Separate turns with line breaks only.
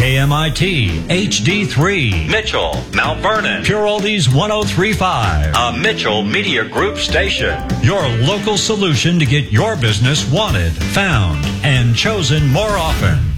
KMIT HD3,
Mitchell, Mount Vernon,
Pure Oldies 103.5,
a Mitchell Media Group station.
Your local solution to get your business wanted, found, and chosen more often.